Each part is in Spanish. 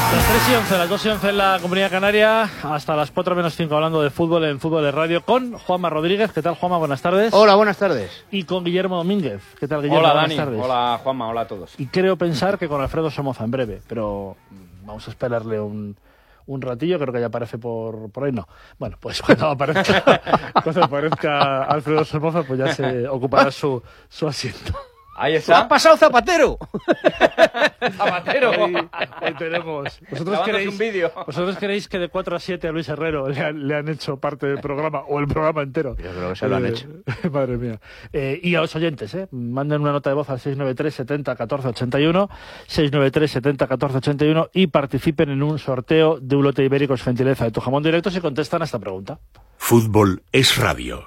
Las 3:11, las 2:11 en la Comunidad Canaria, hasta las 4:05 hablando de fútbol en Fútbol de Radio con Juanma Rodríguez. ¿Qué tal, Juanma? Buenas tardes. Hola, buenas tardes. Y con Guillermo Domínguez. ¿Qué tal, Guillermo? Hola, buenas Dani. tardes. Hola, Juanma. Hola a todos. Y creo pensar que con Alfredo Somoza en breve, pero vamos a esperarle un ratillo, creo que ya aparece por ahí, no. Bueno, pues cuando aparezca Alfredo Somoza, pues ya se ocupará su asiento. Ahí ¡Ha está. pasado Zapatero! Zapatero. Ahí tenemos. Grabándose un vídeo. ¿Vosotros creéis que de 4 a 7 a Luis Herrero le han hecho parte del programa o el programa entero? Yo creo que se lo han hecho. Madre mía. Y a los oyentes, manden una nota de voz al 693 70 14 81, 693 70 14 81 y participen en un sorteo de un lote ibérico Gentileza de Tu Jamón Directo si contestan a esta pregunta. Fútbol es radio.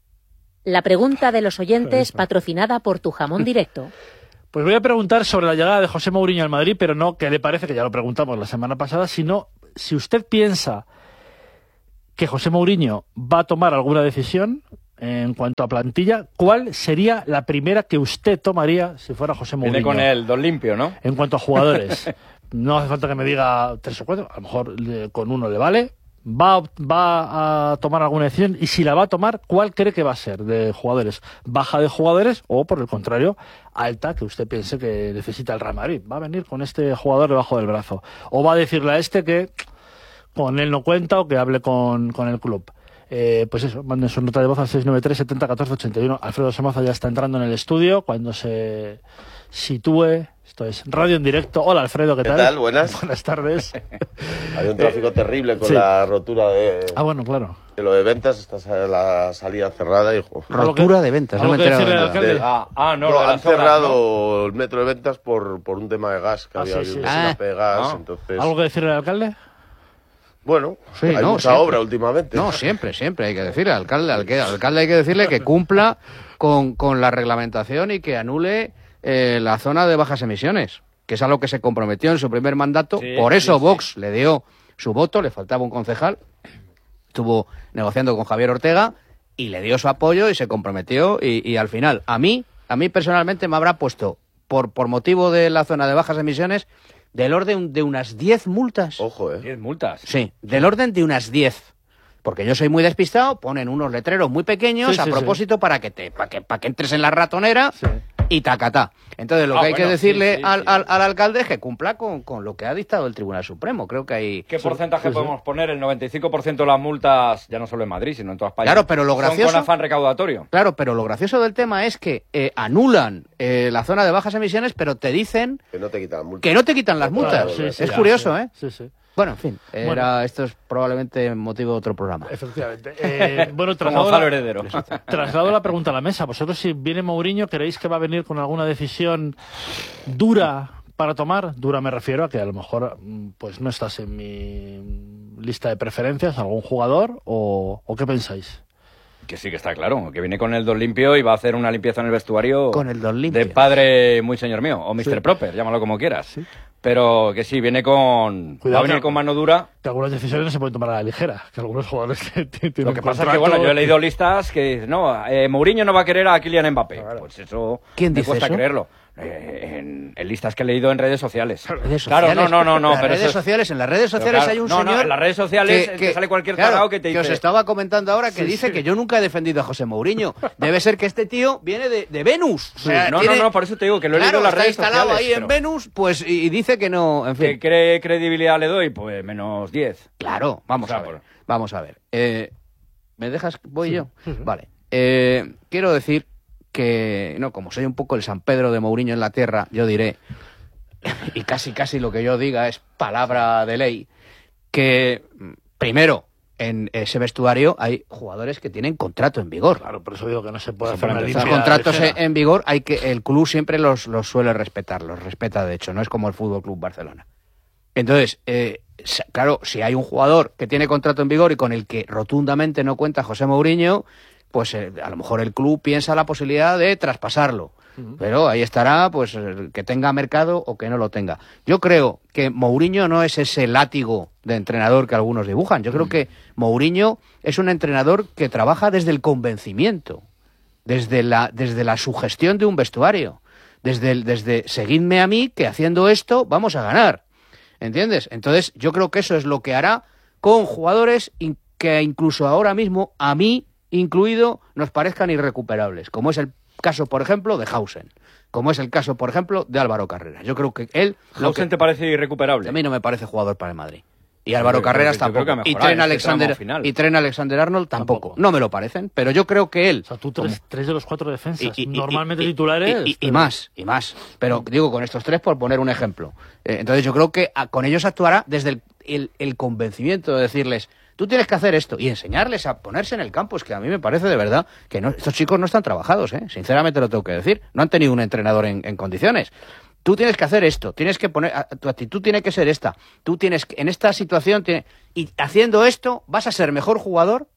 La pregunta de los oyentes patrocinada por Tu Jamón Directo. Pues voy a preguntar sobre la llegada de José Mourinho al Madrid, pero no qué le parece, que ya lo preguntamos la semana pasada, sino si usted piensa que José Mourinho va a tomar alguna decisión en cuanto a plantilla, ¿cuál sería la primera que usted tomaría si fuera José Mourinho? Viene con el dos limpio, ¿no? En cuanto a jugadores, no hace falta que me diga 3 o 4, a lo mejor con uno le vale. ¿Va a tomar alguna decisión? Y si la va a tomar, ¿cuál cree que va a ser? ¿De jugadores? ¿Baja de jugadores? O, por el contrario, alta, que usted piense que necesita el Real Madrid. ¿Va a venir con este jugador debajo del brazo? ¿O va a decirle a este que con él no cuenta o que hable con el club? Pues eso, manden su nota de voz al 693 70 14 81. Alfredo Somoza ya está entrando en el estudio. Cuando se sitúe, esto es Radio en Directo. Hola, Alfredo, ¿qué tal? ¿Qué tal? Buenas. Buenas tardes. Hay un tráfico terrible con sí. la rotura de Bueno, claro. lo de ventas, está la salida cerrada y Rotura de ventas, no me he enterado de nada. No, no, lo de han las obras, cerrado el metro de ventas por un tema de gas, que había sí, habido sí. un escape de gas, Ah. entonces... ¿Algo que decirle al alcalde? Bueno, Sí, hay no, mucha siempre. obra últimamente. No, siempre hay que decirle al alcalde hay que decirle que cumpla con la reglamentación y que anule la zona de bajas emisiones, que es a lo que se comprometió en su primer mandato. Sí, Por eso sí, Vox le dio su voto, le faltaba un concejal, estuvo negociando con Javier Ortega y le dio su apoyo y se comprometió y al final, a mí personalmente me habrá puesto, por motivo de la zona de bajas emisiones, del orden de unas 10 multas. Ojo, 10 multas. Sí, del orden de unas 10. Porque yo soy muy despistado, ponen unos letreros muy pequeños Sí, a sí, propósito para que entres en la ratonera y tacatá. Entonces lo que hay que decirle sí, al sí. alcalde es que cumpla con lo que ha dictado el Tribunal Supremo. Creo que hay... ¿Qué porcentaje podemos poner? El 95% de las multas, ya no solo en Madrid, sino en todas España. Claro, pero lo son gracioso- con afán recaudatorio. Claro, pero lo gracioso del tema es que anulan la zona de bajas emisiones, pero te dicen que no te quitan multa. que no te quitan las multas. Claro, sí, sí, es ya, curioso, ¿eh? Sí, sí. Bueno, en fin, Bueno. esto es probablemente motivo de otro programa. Efectivamente. Bueno, Como Gonzalo Heredero. traslado la pregunta a la mesa. ¿Vosotros, si viene Mourinho, creéis que va a venir con alguna decisión dura para tomar? Dura me refiero a que a lo mejor pues no estás en mi lista de preferencias, algún jugador, o qué pensáis? Que sí, que está claro. Que viene con el dos limpio y va a hacer una limpieza en el vestuario. Con el dos limpio. De padre muy señor mío. O Mr. Proper, llámalo como quieras. Pero que sí, viene con... Cuidado, va a venir que- con mano dura. Que algunas decisiones no se pueden tomar a la ligera, que algunos jugadores tienen Lo que pasa es que, contrato. bueno, yo he leído listas que dicen, no, Mourinho no va a querer a Kylian Mbappé. Pues eso ¿Quién me dice cuesta eso? creerlo. En listas que he leído en redes sociales. Redes Claro, sociales. no. Las pero redes eso es- sociales, en las redes sociales claro, hay un no, señor... en las redes sociales te sale cualquier tarao que te dice... os estaba comentando ahora que dice que yo nunca he defendido a José Mourinho. Debe ser que este tío viene de Venus. O sea, no, tiene- no, por eso te digo que lo he leído Claro, en las está redes instalado sociales. ahí en Venus, pues, y dice que no, en fin. ¿Qué credibilidad le doy? Pues menos 10. Claro, vamos O sea, a ver. por- Vamos a ver. ¿Me dejas? ¿Voy yo? Vale. Quiero decir que, no, como soy un poco el San Pedro de Mourinho en la tierra, yo diré, y casi lo que yo diga es palabra de ley, que primero, en ese vestuario hay jugadores que tienen contrato en vigor. Claro, por eso digo que no se puede Eso hacer para una empezar. limpia Los contratos ligera. en vigor, el club siempre los suele respetar, los respeta de hecho, no es como el Fútbol Club Barcelona. Entonces, claro, si hay un jugador que tiene contrato en vigor y con el que rotundamente no cuenta José Mourinho, pues a lo mejor el club piensa la posibilidad de traspasarlo. Pero ahí estará, pues, el que tenga mercado o que no lo tenga. Yo creo que Mourinho no es ese látigo de entrenador que algunos dibujan. Yo creo que Mourinho es un entrenador que trabaja desde el convencimiento, desde la sugestión de un vestuario, desde seguidme a mí, que haciendo esto vamos a ganar. ¿entiendes? Entonces yo creo que eso es lo que hará con jugadores que incluso ahora mismo, a mí incluido, nos parezcan irrecuperables, como es el caso, por ejemplo, de Hausen, como es el caso, por ejemplo, de Álvaro Carreras. Yo creo que él... ¿Hausen te parece irrecuperable? A mí no me parece jugador para el Madrid. Y Álvaro Carreras tampoco. Y Trent Alexander-Arnold tampoco. No me lo parecen, pero yo creo que él... O sea, tú tres de los 4 defensas, normalmente titulares... Y más. Pero digo, con estos 3 por poner un ejemplo. Entonces yo creo que con ellos actuará desde el convencimiento de decirles, tú tienes que hacer esto, y enseñarles a ponerse en el campo. Es que a mí me parece de verdad que estos chicos no están trabajados, sinceramente lo tengo que decir. No han tenido un entrenador en condiciones. Tú tienes que hacer esto, tienes que poner, tu actitud tiene que ser esta. Tú tienes que, en esta situación, y haciendo esto vas a ser mejor jugador,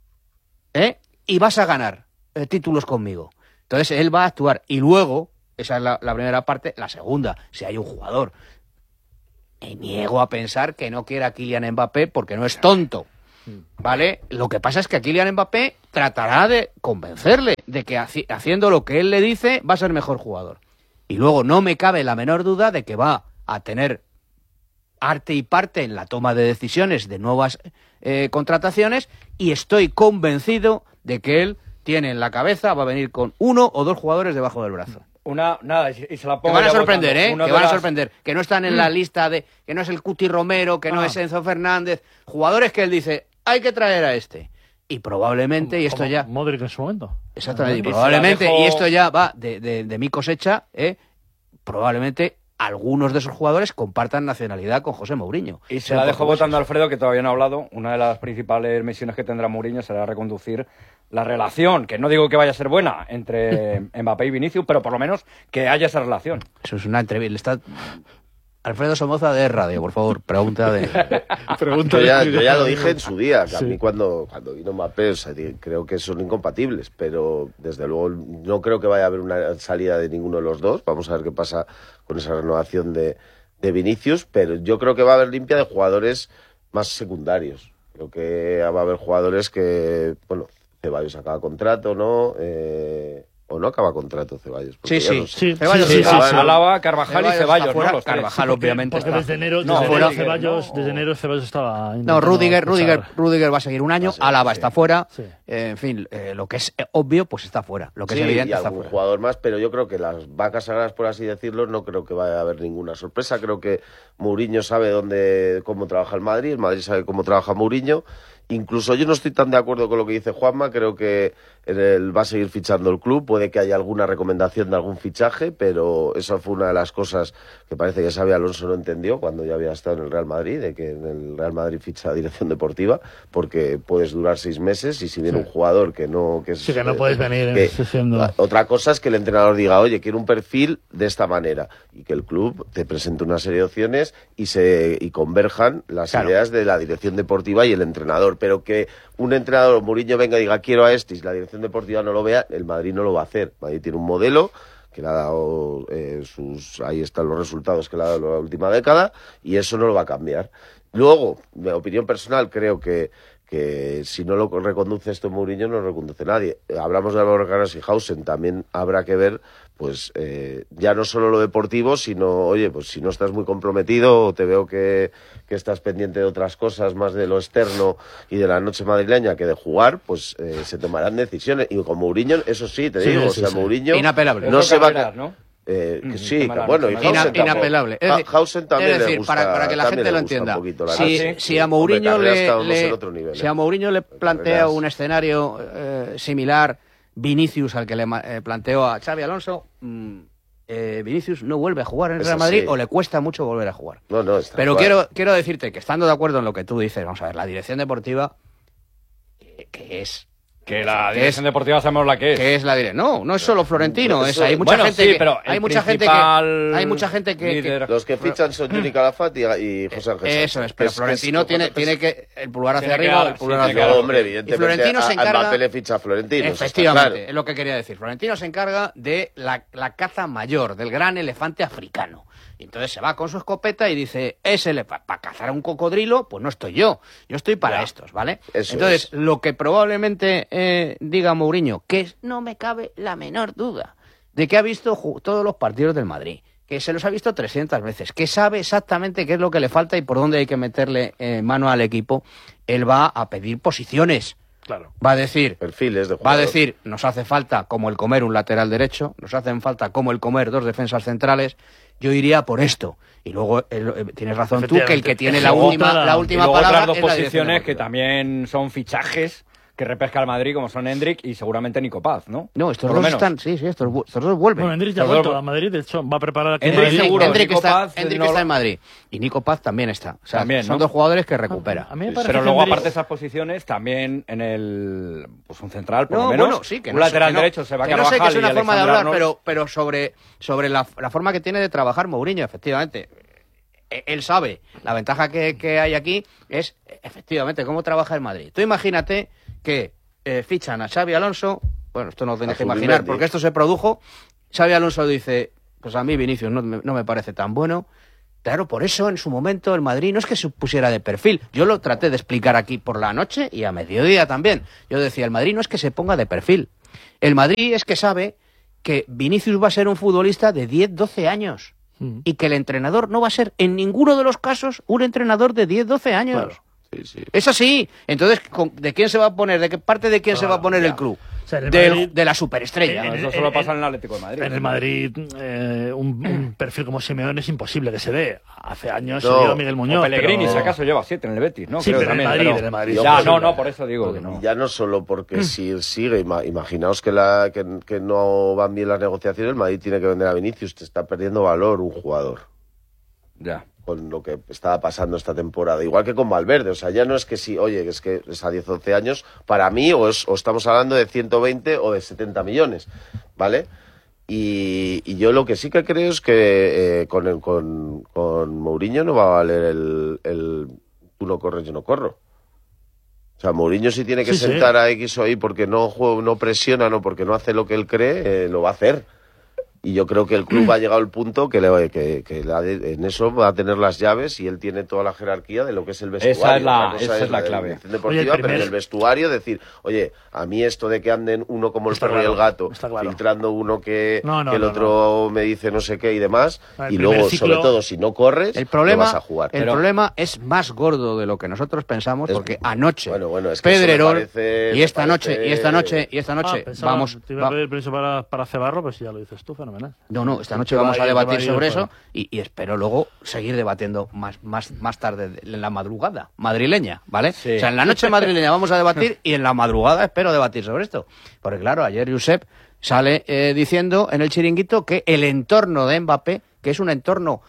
y vas a ganar títulos conmigo. Entonces él va a actuar. Y luego, esa es la primera parte. La segunda, si hay un jugador, me niego a pensar que no quiera a Kylian Mbappé porque no es tonto, ¿vale? Lo que pasa es que a Kylian Mbappé tratará de convencerle de que haciendo lo que él le dice va a ser mejor jugador. Y luego no me cabe la menor duda de que va a tener arte y parte en la toma de decisiones de nuevas contrataciones, y estoy convencido de que él tiene en la cabeza, va a venir con 1 o 2 jugadores debajo del brazo. Y se la pongo. Que van a sorprender, que van a sorprender. Que no están en la lista de... Que no es el Cuti Romero, que no es Enzo Fernández. Jugadores que él dice, hay que traer a este. Y probablemente, y esto ya... Modric en su momento. Exactamente, y probablemente, y esto ya va de mi cosecha, probablemente algunos de esos jugadores compartan nacionalidad con José Mourinho. Y se la dejo votando a Alfredo, que todavía no ha hablado. Una de las principales misiones que tendrá Mourinho será reconducir la relación, que no digo que vaya a ser buena, entre Mbappé y Vinicius, pero por lo menos que haya esa relación. Eso es una entrevista. Alfredo Somoza de Radio, por favor, pregunta de... Yo ya lo dije en su día, que a mí cuando vino Mbappé, o sea, creo que son incompatibles, pero desde luego no creo que vaya a haber una salida de ninguno de los dos. Vamos a ver qué pasa con esa renovación de Vinicius, pero yo creo que va a haber limpia de jugadores más secundarios. Creo que va a haber jugadores que, bueno, Ceballos acaba contrato, ¿no? ¿O no acaba contrato Ceballos? Sí. Ceballos sí. Alaba, Carvajal y Ceballos, ¿no? Los Carvajal, obviamente. Porque desde enero Ceballos estaba... No, Rudiger va a seguir un año, Alaba está fuera. Sí. En fin, lo que es obvio, pues está fuera. Lo que es evidente, y está algún fuera. jugador más, pero yo creo que las vacas sagradas, por así decirlo, no creo que vaya a haber ninguna sorpresa. Creo que Mourinho sabe cómo trabaja el Madrid sabe cómo trabaja Mourinho. Incluso yo no estoy tan de acuerdo con lo que dice Juanma, creo que va a seguir fichando el club, puede que haya alguna recomendación de algún fichaje, pero esa fue una de las cosas que parece que Xabi Alonso no entendió cuando ya había estado en el Real Madrid, de que en el Real Madrid ficha dirección deportiva, porque puedes durar 6 meses y si viene un jugador que no puedes venir siendo... Otra cosa es que el entrenador diga, oye, quiero un perfil de esta manera, y que el club te presente una serie de opciones y converjan las ideas de la dirección deportiva y el entrenador. Pero que un entrenador, Mourinho, venga y diga quiero a este y la dirección deportiva no lo vea, el Madrid no lo va a hacer. El Madrid tiene un modelo que le ha dado ahí están los resultados que le ha dado la última década, y eso no lo va a cambiar. Luego, mi opinión personal, creo que si no lo reconduce esto Mourinho, no lo reconduce nadie. Hablamos de Álvaro Carreras y Hausen, también habrá que ver, pues ya no solo lo deportivo, sino, oye, pues si no estás muy comprometido o te veo que estás pendiente de otras cosas, más de lo externo y de la noche madrileña que de jugar, pues se tomarán decisiones. Y con Mourinho, eso sí, te digo, Mourinho... Inapelable. No se va a... ¿no? Bueno, y Hausen inapelable. Hausen también es decir, le gusta, para que la gente lo entienda, si a Mourinho le plantea un escenario similar, Vinicius, al que le planteó a Xabi Alonso, Vinicius no vuelve a jugar en el Real Madrid, o le cuesta mucho volver a jugar. Pero quiero decirte que, estando de acuerdo en lo que tú dices, vamos a ver, la dirección deportiva, que es... Que la dirección deportiva sabemos la que es. ¿Qué es la dirección? No es solo Florentino, hay mucha gente que los que fichan son Juni Calafat y José Ángel Sánchez. Eso es, pero Florentino tiene que el pulgar hacia arriba, el pulgar hacia abajo. Hombre, evidentemente, y Florentino se encarga, a Mbappé le ficha a Florentino. Efectivamente, es lo que quería decir. Florentino se encarga de la caza mayor, del gran elefante africano. Y entonces se va con su escopeta y dice, para cazar a un cocodrilo, pues no estoy yo estoy para estos, ¿vale? Entonces, lo que probablemente diga Mourinho, que no me cabe la menor duda, de que ha visto todos los partidos del Madrid, que se los ha visto 300 veces, que sabe exactamente qué es lo que le falta y por dónde hay que meterle mano al equipo, él va a pedir posiciones. Claro. Va a decir, Perfiles de jugador. nos hace falta como el comer un lateral derecho, nos hacen falta como el comer 2 defensas centrales, yo iría por esto. Y luego tienes razón tú, que el que tiene la última Y luego palabra otras dos es la dirección posiciones que deportiva. también son fichajes que repesca el Madrid, como son Hendrik y seguramente Nico Paz, ¿no? No, estos Por lo dos menos. están, estos dos vuelven. Bueno, Hendrik ya ha Los dos- vuelto a Madrid, de hecho, va a preparar aquí en Hendrik Madrid. seguro. Hendrik Nico Paz, Hendrik no está lo- en Madrid. Y Nico Paz también está. O sea, También, son ¿no? dos jugadores que recupera. A mí me parece Pero que luego, Hendrik- aparte de esas posiciones, también en el pues un central, por No, lo menos, bueno, sí, que un no sé- lateral que no- derecho se va a que no Carvajal sé que es una y forma de Alexander hablar, Arnold. pero sobre la forma que tiene de trabajar Mourinho, efectivamente. Él sabe, la ventaja que hay aquí es, efectivamente, cómo trabaja el Madrid. Tú imagínate que fichan a Xavi Alonso, bueno, esto no lo tienes que imaginar, Zubimendi. porque esto se produjo, Xavi Alonso dice, pues a mí Vinicius no me parece tan bueno. Claro, por eso en su momento el Madrid no es que se pusiera de perfil. Yo lo traté de explicar aquí por la noche y a mediodía también. Yo decía, el Madrid no es que se ponga de perfil. El Madrid es que sabe que Vinicius va a ser un futbolista de 10, 12 años. Y que el entrenador no va a ser en ninguno de los casos un entrenador de 10, 12 años. Claro. Sí, sí. Es así. Entonces, ¿de quién se va a poner? ¿De qué parte de quién se va a poner el club? O sea, en el De, Madrid- de la superestrella. en Eso solo pasa en el Atlético de Madrid. En el Madrid, un perfil como Simeone es imposible que se dé. Hace años No. se dio Miguel Muñoz. O Pellegrini, pero- si acaso lleva 7 en el Betis, ¿no? Sí, Creo pero en el también, Madrid, en el Madrid. Yo Ya, creo no, que- no, por eso digo que no. Y ya no solo porque si él sigue, imaginaos que no van bien las negociaciones, el Madrid tiene que vender a Vinicius, te está perdiendo valor un jugador Ya. con lo que estaba pasando esta temporada. Igual que con Valverde, o sea, ya no es que sí, oye, es que es a 10 o 11 años, para mí o estamos hablando de 120 o de 70 millones, ¿vale? Y yo lo que sí que creo es que con Mourinho no va a valer el tú no corres, yo no corro. O sea, Mourinho si tiene que Sí, sí. sentar a X o Y porque no presiona, no porque no hace lo que él cree, lo va a hacer. Y yo creo que el club ha llegado al punto que en eso va a tener las llaves y él tiene toda la jerarquía de lo que es el vestuario. Otra cosa esa es la la clave. dirección deportiva, Oye, el pero en primer- el vestuario decir, oye, a mí esto de que anden uno como el Está perro y claro, el gato, está claro. filtrando uno que No, el otro me dice no sé qué y demás, El y primer luego, ciclo- sobre todo, si no corres, El problema, no vas a jugar. el problema es más gordo de lo que nosotros pensamos, Es- porque anoche bueno, es que eso me Pedrerol parece- y esta me noche parece- y esta noche y esta noche pensaba, vamos te iba a pedir permiso para cebarlo, pero si ya lo dices tú, fenomenal. no, esta noche Te va vamos a a ir- debatir te va a ir sobre fuera. eso y espero luego seguir debatiendo más tarde en la madrugada madrileña, ¿vale? Sí. O sea, en la noche madrileña vamos a debatir y en la madrugada espero debatir sobre esto. Porque claro, ayer Josep sale diciendo en el chiringuito que el entorno de Mbappé, que es un entorno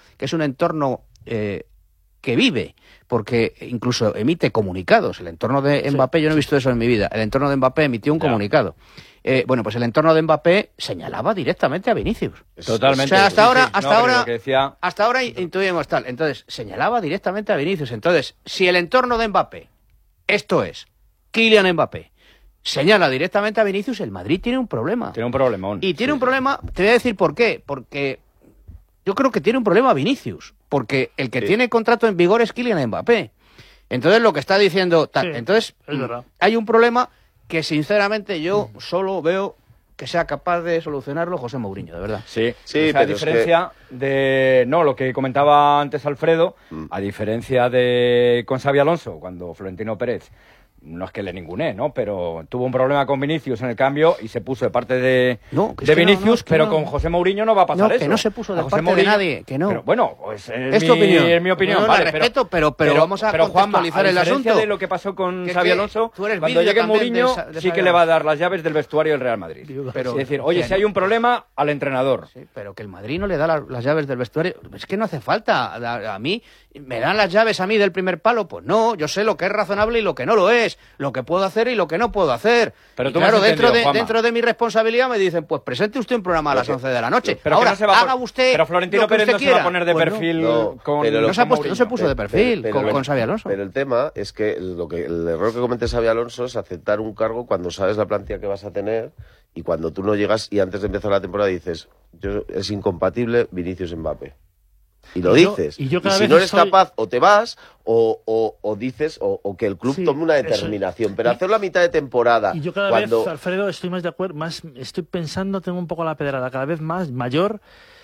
que vive, porque incluso emite comunicados. El entorno de Mbappé, yo no he visto eso en mi vida, el entorno de Mbappé emitió un comunicado. Bueno, pues el entorno de Mbappé señalaba directamente a Vinicius. Totalmente. O sea, hasta Sí, ahora, sí. hasta No, pero ahora, lo que decía- hasta ahora intuimos tal. Entonces, señalaba directamente a Vinicius. Entonces, si el entorno de Mbappé, esto es, Kylian Mbappé, señala directamente a Vinicius, el Madrid tiene un problema. Tiene un problemón. Y tiene un problema, te voy a decir por qué. Porque yo creo que tiene un problema Vinicius. Porque el que tiene contrato en vigor es Kylian Mbappé. Entonces, lo que está diciendo tal. Sí, Entonces, es verdad. hay un problema que sinceramente yo solo veo que sea capaz de solucionarlo José Mourinho, de verdad. Sí, Sí, o sea, a pero es diferencia de... No, lo que comentaba antes Alfredo, a diferencia de con Xabi Alonso, cuando Florentino Pérez, no es que le ninguné, ¿no? Pero tuvo un problema con Vinicius en el cambio y se puso de parte de No, que es de que no, Vinicius, no, es que pero no. con José Mourinho no va a pasar No, eso. que no se puso de A José parte de nadie, que no. Pero bueno, pues Es tu opinión. es mi opinión, No, la vale, respeto, pero vamos a Juanma, contextualizar a el diferencia asunto. de lo que pasó con Que es Xabi que Alonso, tú eres cuando vídeo llegue también de Mourinho de sí Xabi que le va a Alonso. dar las llaves del vestuario del Real Madrid. Pero es decir, oye, que si hay no. un problema, al entrenador. Sí, pero que el Madrid no le da las llaves del vestuario. Es que no hace falta. A mí, ¿me dan las llaves a mí del primer palo? Pues no, yo sé lo que es razonable y lo que no lo es. Lo que puedo hacer y lo que no puedo hacer. Pero Y tú me has claro, entendido, Juanma. dentro de mi responsabilidad me dicen, pues presente usted un programa a las 11 de la noche. Pero Ahora, que no se va a haga usted Pero Florentino lo que Pérez usted no se va quiera. a poner de Pues no. perfil No, con pero No se, ha con puesto- no se Mourinho. puso de perfil Pero- con Xabi Alonso. Pero el tema es que el error que comete Xabi Alonso es aceptar un cargo cuando sabes la plantilla que vas a tener y cuando tú no llegas y antes de empezar la temporada dices, es incompatible Vinicius Mbappé. Y lo Y yo- dices. y yo cada si vez no eres estoy- capaz, o te vas, o dices, o que el club Sí, tome una eso- determinación. Pero y- hacerlo a mitad de temporada, Y yo cada cuando... vez, Alfredo, estoy más de acuerdo, estoy pensando, tengo un poco la pedrada cada vez más mayor,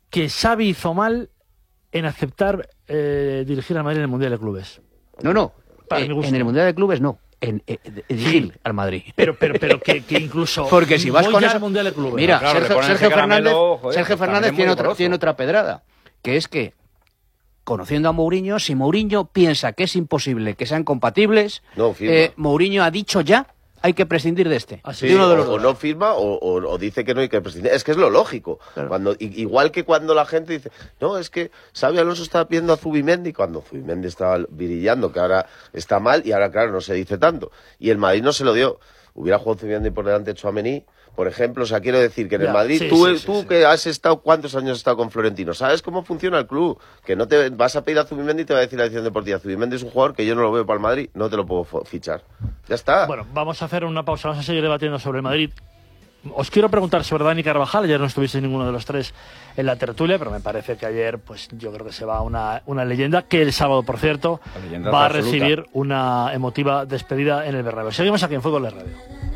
que Xavi hizo mal en aceptar dirigir al Madrid en el Mundial de Clubes. No, Para mi gusto. en el Mundial de Clubes no. En dirigir al Madrid. Pero que incluso Porque si vas voy con ya eso, al Mundial de Clubes. mira, Claro, le ponen Sergio ese caramelo, Fernández, joder, Sergio también Fernández es muy doloroso. tiene otra pedrada, que es que conociendo a Mourinho, si Mourinho piensa que es imposible que sean compatibles, No, firma. Mourinho ha dicho ya, hay que prescindir de este. Así de uno de los o dos. no firma o dice que no hay que prescindir. Es que es lo lógico. Claro. Igual que cuando la gente dice, no, es que Xabi Alonso está pidiendo a Zubimendi, cuando Zubimendi estaba brillando, que ahora está mal y ahora, claro, no se dice tanto. Y el Madrid no se lo dio. Hubiera jugado Zubimendi por delante de Tchouaméni, por ejemplo. O sea, quiero decir que en el Ya, Madrid, sí, tú sí. que has estado, ¿cuántos años has estado con Florentino? ¿Sabes cómo funciona el club? Que no te vas a pedir a Zubimendi y te va a decir la dirección deportiva. Zubimendi es un jugador que yo no lo veo para el Madrid, no te lo puedo fichar. Ya está. Bueno, vamos a hacer una pausa, vamos a seguir debatiendo sobre el Madrid. Os quiero preguntar sobre Dani Carvajal. Ayer no estuvisteis ninguno de los tres en la tertulia, pero me parece que ayer, pues yo creo que se va una leyenda, que el sábado, por cierto, La leyenda va a absoluta. recibir una emotiva despedida en el Bernabéu. Seguimos aquí en Fútbol de Radio.